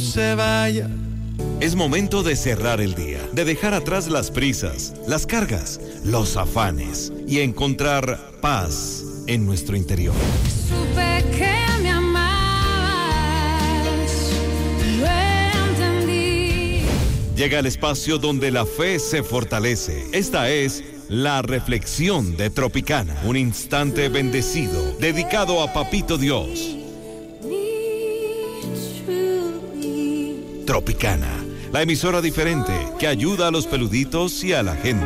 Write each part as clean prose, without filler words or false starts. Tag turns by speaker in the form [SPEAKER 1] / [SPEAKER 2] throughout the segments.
[SPEAKER 1] se vaya. Es momento de cerrar el día, de dejar atrás las prisas, las cargas, los afanes y encontrar paz en nuestro interior.
[SPEAKER 2] Supe que me amabas, lo entendí.
[SPEAKER 1] Llega el espacio donde la fe se fortalece. Esta es la reflexión de Tropicana, un instante bendecido, dedicado a Papito Dios. Tropicana, la emisora diferente que ayuda a los peluditos y a la gente.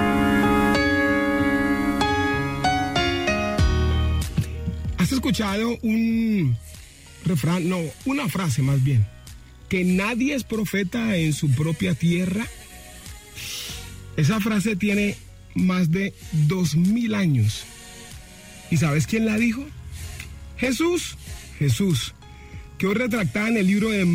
[SPEAKER 3] ¿Has escuchado un refrán? No, una frase más bien. Que nadie es profeta en su propia tierra. Esa frase tiene más de 2000 años. ¿Y sabes quién la dijo? Jesús, que hoy retratada en el libro de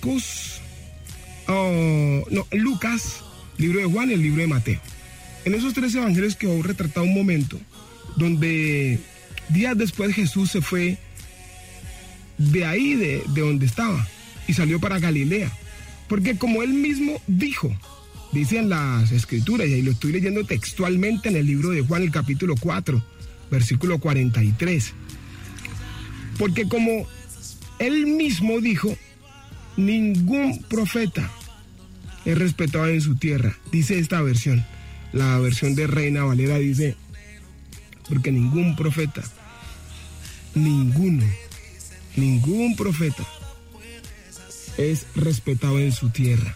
[SPEAKER 3] Lucas, libro de Juan y el libro de Mateo. En esos 3 evangelios que hoy retratado un momento, donde días después Jesús se fue de ahí, de donde estaba, y salió para Galilea. Porque como él mismo dijo, dicen las escrituras, y ahí lo estoy leyendo textualmente en el libro de Juan, el capítulo 4, versículo 43. Porque como él mismo dijo, ningún profeta es respetado en su tierra. Dice esta versión, la versión de Reina Valera dice, porque ningún profeta, ningún profeta es respetado en su tierra.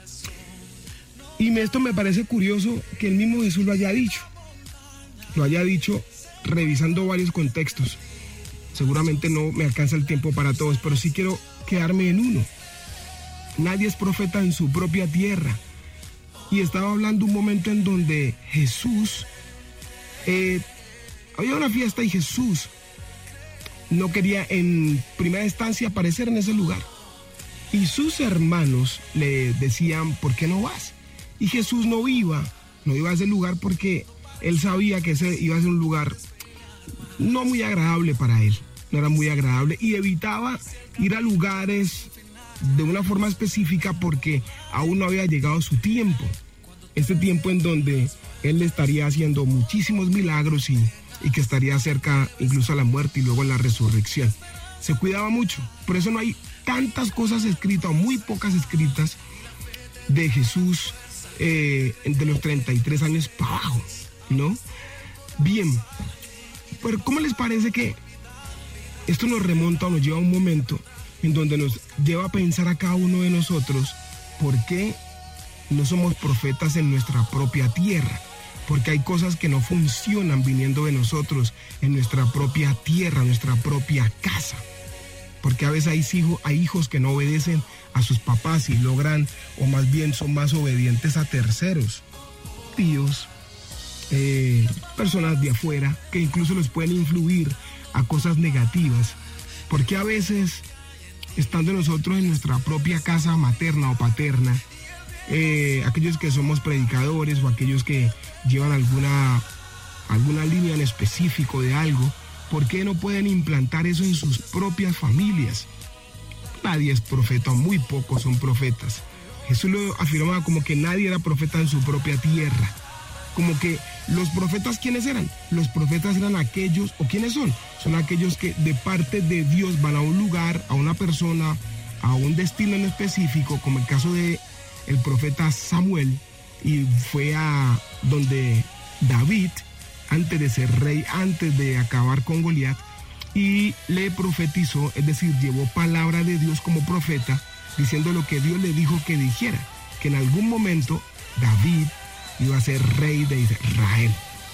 [SPEAKER 3] Y esto me parece curioso que el mismo Jesús lo haya dicho revisando varios contextos. Seguramente no me alcanza el tiempo para todos, pero sí quiero quedarme en uno. Nadie es profeta en su propia tierra. Y estaba hablando un momento en donde Jesús, había una fiesta y Jesús no quería en primera instancia aparecer en ese lugar. Y sus hermanos le decían, ¿por qué no vas? Y Jesús no iba a ese lugar porque él sabía que ese iba a ser un lugar no muy agradable para él, no era muy agradable, y evitaba ir a lugares de una forma específica porque aún no había llegado su tiempo, este tiempo en donde él estaría haciendo muchísimos milagros y que estaría cerca incluso a la muerte y luego a la resurrección. Se cuidaba mucho, por eso no hay tantas cosas escritas o muy pocas escritas de Jesús de los 33 años para abajo, ¿no? Bien, pero ¿cómo les parece que esto nos remonta o nos lleva a un momento en donde nos lleva a pensar a cada uno de nosotros por qué no somos profetas en nuestra propia tierra? Porque hay cosas que no funcionan viniendo de nosotros en nuestra propia tierra, nuestra propia casa. Porque a veces hay hijos que no obedecen a sus papás y logran, o más bien son más obedientes a terceros, tíos, personas de afuera, que incluso los pueden influir a cosas negativas. Porque a veces, estando nosotros en nuestra propia casa materna o paterna, aquellos que somos predicadores o aquellos que llevan alguna línea en específico de algo, ¿por qué no pueden implantar eso en sus propias familias? Nadie es profeta, o muy pocos son profetas. Jesús lo afirmaba como que nadie era profeta en su propia tierra. Como que los profetas, ¿quiénes eran? Los profetas eran aquellos, ¿o quiénes son? Son aquellos que de parte de Dios van a un lugar, a una persona, a un destino en específico, como el caso de el profeta Samuel, y fue a donde David, antes de ser rey, antes de acabar con Goliat, y le profetizó, es decir, llevó palabra de Dios como profeta, diciendo lo que Dios le dijo que dijera, que en algún momento David iba a ser rey de Israel.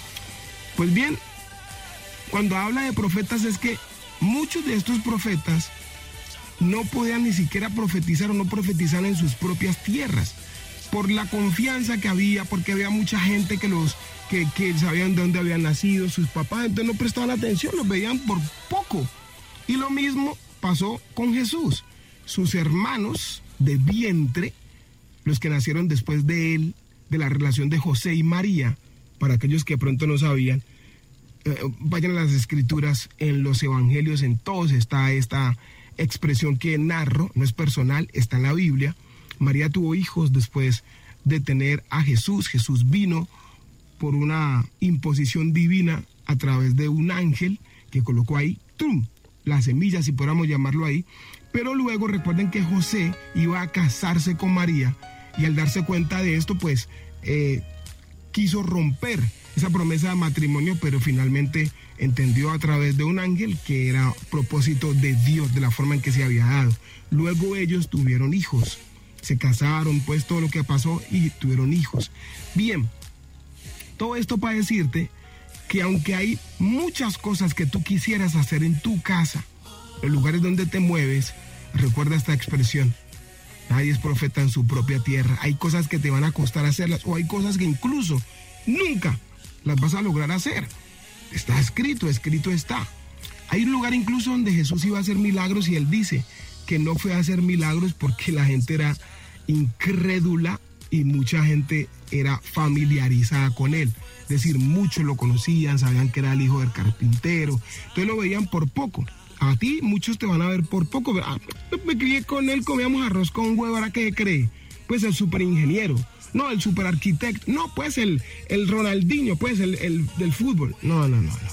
[SPEAKER 3] Pues bien, cuando habla de profetas es que muchos de estos profetas no podían ni siquiera profetizar o no profetizar en sus propias tierras, por la confianza que había, porque había mucha gente que sabían de dónde habían nacido sus papás, entonces no prestaban atención, los veían por poco. Y lo mismo pasó con Jesús. Sus hermanos de vientre, los que nacieron después de él, de la relación de José y María, para aquellos que de pronto no sabían, vayan a las escrituras, en los evangelios, en todos está esta expresión que narro, no es personal, está en la Biblia. María tuvo hijos después de tener a Jesús. Jesús vino por una imposición divina a través de un ángel que colocó ahí, ¡tum!, la semilla, si pudiéramos llamarlo ahí. Pero luego recuerden que José iba a casarse con María y al darse cuenta de esto, pues quiso romper esa promesa de matrimonio, pero finalmente entendió a través de un ángel que era propósito de Dios, de la forma en que se había dado. Luego ellos tuvieron hijos, se casaron, pues todo lo que pasó y tuvieron hijos. Bien, todo esto para decirte que aunque hay muchas cosas que tú quisieras hacer en tu casa, en lugares donde te mueves, recuerda esta expresión: nadie es profeta en su propia tierra. Hay cosas que te van a costar hacerlas, o hay cosas que incluso nunca las vas a lograr hacer. Está escrito está. Hay un lugar incluso donde Jesús iba a hacer milagros y él dice que no fue a hacer milagros porque la gente era incrédula y mucha gente era familiarizada con él. Es decir, muchos lo conocían, sabían que era el hijo del carpintero, entonces lo veían por poco. A ti muchos te van a ver por poco. Me crié con él, comíamos arroz con huevo, ¿ahora qué cree? Pues el super ingeniero, no, el super arquitecto, no, pues el Ronaldinho, pues el del fútbol. No.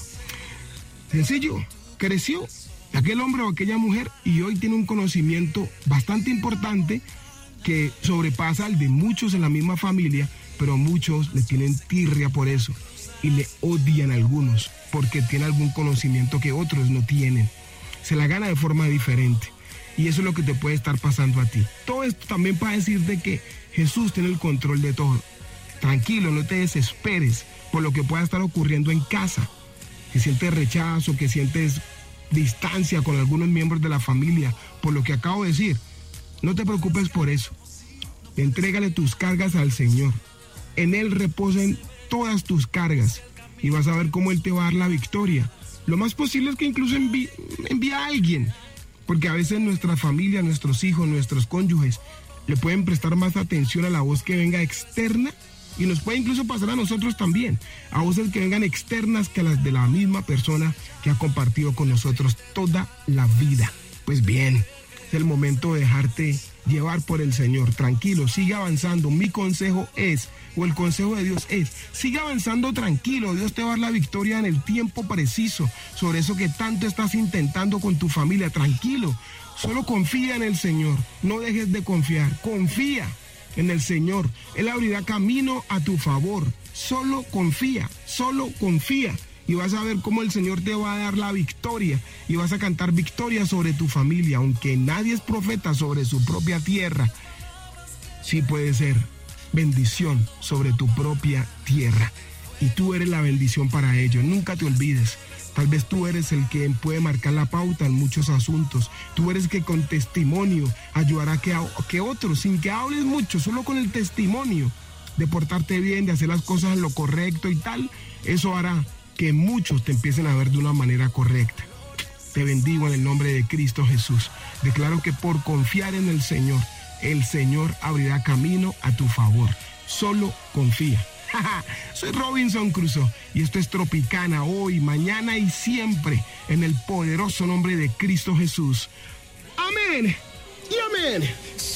[SPEAKER 3] Sencillo, creció aquel hombre o aquella mujer y hoy tiene un conocimiento bastante importante que sobrepasa al de muchos en la misma familia, pero muchos le tienen tirria por eso y le odian a algunos porque tiene algún conocimiento que otros no tienen. Se la gana de forma diferente y eso es lo que te puede estar pasando a ti. Todo esto también para decirte que Jesús tiene el control de todo. Tranquilo, no te desesperes por lo que pueda estar ocurriendo en casa, que sientes rechazo, que sientes distancia con algunos miembros de la familia, por lo que acabo de decir. No te preocupes por eso. Entrégale tus cargas al Señor. En Él reposan todas tus cargas y vas a ver cómo Él te va a dar la victoria. Lo más posible es que incluso envíe a alguien, porque a veces nuestra familia, nuestros hijos, nuestros cónyuges le pueden prestar más atención a la voz que venga externa y nos puede incluso pasar a nosotros también, a voces que vengan externas que a las de la misma persona que ha compartido con nosotros toda la vida. Pues bien, es el momento de dejarte llevar por el Señor. Tranquilo, sigue avanzando. Mi consejo es, o el consejo de Dios es, sigue avanzando tranquilo. Dios te va a dar la victoria en el tiempo preciso sobre eso que tanto estás intentando con tu familia. Tranquilo, solo confía en el Señor. No dejes de confiar. Confía en el Señor. Él abrirá camino a tu favor. Solo confía, y vas a ver cómo el Señor te va a dar la victoria y vas a cantar victoria sobre tu familia. Aunque nadie es profeta sobre su propia tierra, sí puede ser bendición sobre tu propia tierra y tú eres la bendición para ellos. Nunca te olvides. Tal vez tú eres el que puede marcar la pauta en muchos asuntos. Tú eres el que con testimonio ayudará a que otros, sin que hables mucho, solo con el testimonio de portarte bien, de hacer las cosas en lo correcto y tal, eso hará que muchos te empiecen a ver de una manera correcta. Te bendigo en el nombre de Cristo Jesús. Declaro que por confiar en el Señor abrirá camino a tu favor. Solo confía. Soy Robinson Crusoe y esto es Tropicana, hoy, mañana y siempre, en el poderoso nombre de Cristo Jesús. Amén y amén.